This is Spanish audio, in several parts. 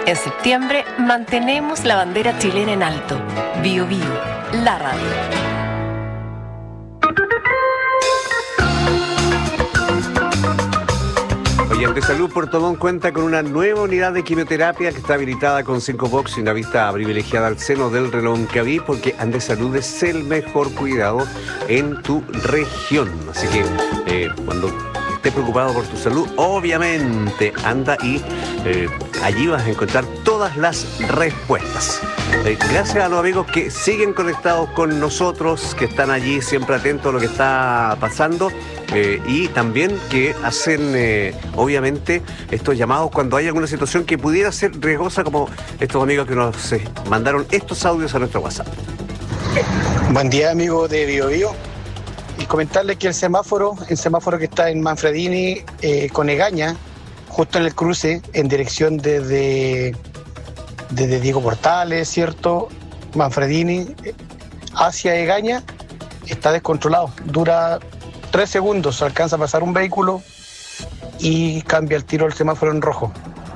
En septiembre mantenemos la bandera chilena en alto. Bio Bio, la radio. Y Andesalud Puerto Montt cuenta con una nueva unidad de quimioterapia que está habilitada con 5 box y una vista privilegiada al seno del Reloncaví, porque Andesalud es el mejor cuidado en tu región. Así que cuando estés preocupado por tu salud, obviamente anda y allí vas a encontrar todas las respuestas. Gracias a los amigos que siguen conectados con nosotros, que están allí siempre atentos a lo que está pasando. Y también que hacen, obviamente, estos llamados cuando hay alguna situación que pudiera ser riesgosa, como estos amigos que nos mandaron estos audios a nuestro WhatsApp. Buen día, amigo de Bio Bio. Y comentarles que el semáforo que está en Manfredini con Egaña, justo en el cruce, en dirección desde Diego Portales, ¿cierto? Manfredini hacia Egaña, está descontrolado. Dura 3 segundos, alcanza a pasar un vehículo y cambia el tiro el semáforo en rojo.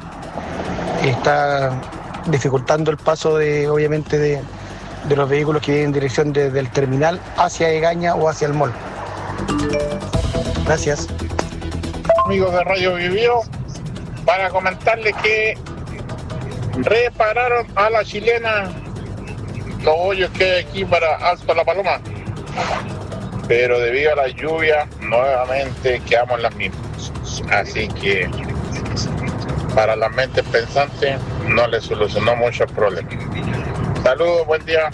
Está dificultando el paso obviamente de los vehículos que vienen en dirección del terminal hacia Egaña o hacia el mall. Gracias. Amigos de Radio Vivio, para comentarles que repararon a la chilena los hoyos que hay aquí para Alto La Paloma, pero debido a la lluvia nuevamente quedamos en las mismas, así que para las mentes pensantes no les solucionó muchos problemas. Saludos, buen día.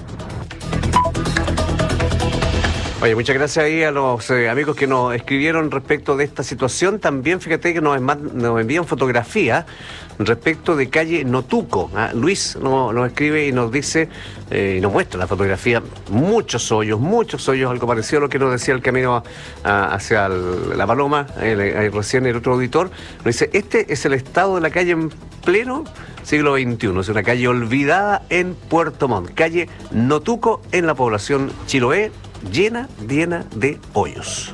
Oye, muchas gracias ahí a los amigos que nos escribieron respecto de esta situación. También fíjate que nos envían fotografías respecto de calle Notuco. Luis nos escribe y nos dice, y nos muestra la fotografía, muchos hoyos, algo parecido a lo que nos decía el camino hacia La Paloma, recién el otro auditor. Nos dice, este es el estado de la calle en pleno siglo XXI, es una calle olvidada en Puerto Montt, calle Notuco en la población Chiloé, llena de hoyos.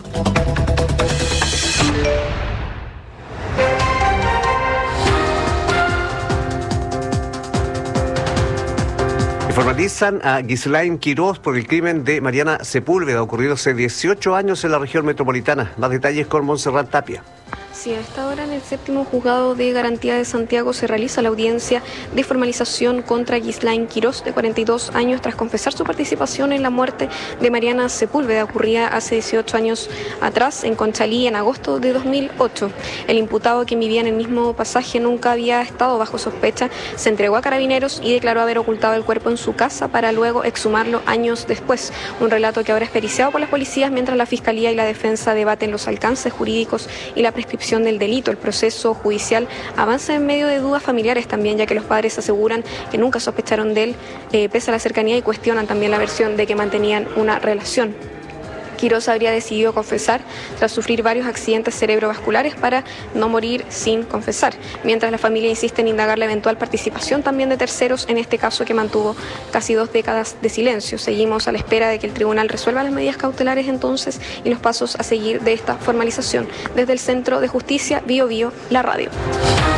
Formalizan a Ghislaine Quirós por el crimen de Mariana Sepúlveda, ocurrido hace 18 años en la región metropolitana. Más detalles con Montserrat Tapia. Sí, a esta hora en el séptimo juzgado de garantía de Santiago se realiza la audiencia de formalización contra Ghislaine Quirós, de 42 años, tras confesar su participación en la muerte de Mariana Sepúlveda, ocurrida hace 18 años atrás en Conchalí en agosto de 2008. El imputado, que vivía en el mismo pasaje, nunca había estado bajo sospecha, se entregó a carabineros y declaró haber ocultado el cuerpo en su casa para luego exhumarlo años después. Un relato que ahora es periciado por las policías mientras la Fiscalía y la defensa debaten los alcances jurídicos y la prescripción del delito. El proceso judicial avanza en medio de dudas familiares también, ya que los padres aseguran que nunca sospecharon de él, pese a la cercanía, y cuestionan también la versión de que mantenían una relación. Quirós habría decidido confesar tras sufrir varios accidentes cerebrovasculares para no morir sin confesar, mientras la familia insiste en indagar la eventual participación también de terceros en este caso, que mantuvo casi 2 décadas de silencio. Seguimos a la espera de que el tribunal resuelva las medidas cautelares entonces y los pasos a seguir de esta formalización. Desde el Centro de Justicia, Bio Bio, la radio.